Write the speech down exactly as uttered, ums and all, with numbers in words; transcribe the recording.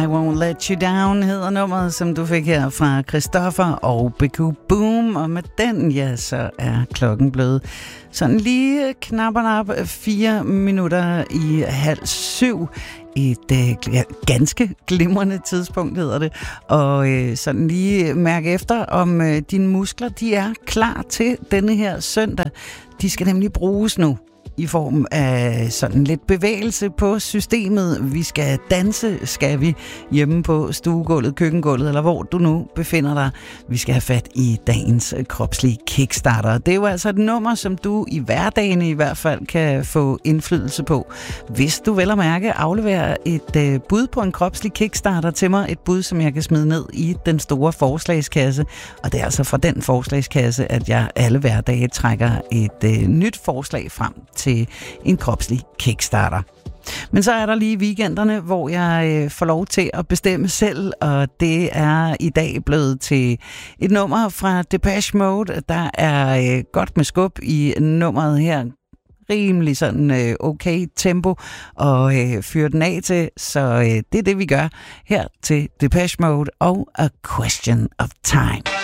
Won't Let You Down hedder nummeret, som du fik her fra Christoffer og Beku Boom. Og med den, ja, så er klokken blevet sådan lige knap og nap fire minutter i halv syv. Et øh, ganske glimrende tidspunkt hedder det. Og øh, sådan lige mærke efter, om øh, dine muskler, de er klar til denne her søndag. De skal nemlig bruges nu i form af sådan lidt bevægelse på systemet. Vi skal danse, skal vi, hjemme på stuegulvet, køkkengulvet, eller hvor du nu befinder dig. Vi skal have fat i dagens kropslige kickstarter. Det er jo altså et nummer, som du i hverdagen i hvert fald kan få indflydelse på. Hvis du vel at mærke afleverer et øh, bud på en kropslig kickstarter til mig, et bud, som jeg kan smide ned i den store forslagskasse. Og det er altså fra den forslagskasse, at jeg alle hverdage trækker et øh, nyt forslag frem til til en kropslig kickstarter. Men så er der lige weekenderne, hvor jeg øh, får lov til at bestemme selv, og det er i dag blevet til et nummer fra Depeche Mode. Der er øh, godt med skub i nummeret her. Rimelig sådan øh, okay tempo og øh, fyre den af til, så øh, det er det, vi gør her til Depeche Mode og A Question of Time.